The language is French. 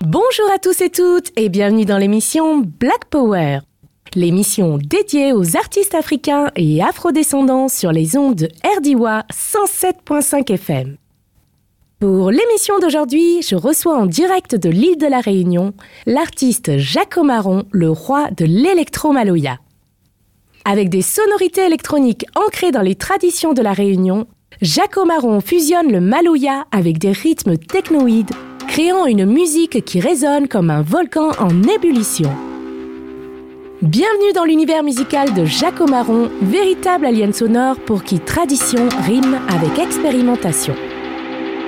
Bonjour à tous et toutes et bienvenue dans l'émission Black Power. L'émission dédiée aux artistes africains et afrodescendants sur les ondes de RDIWA 107.5 FM. Pour l'émission d'aujourd'hui, je reçois en direct de l'île de la Réunion l'artiste Jaco Marron, le roi de l'électro-maloya. Avec des sonorités électroniques ancrées dans les traditions de la Réunion, Jaco Marron fusionne le maloya avec des rythmes technoïdes, créant une musique qui résonne comme un volcan en ébullition. Bienvenue dans l'univers musical de Jaco Marron, véritable alien sonore pour qui tradition rime avec expérimentation.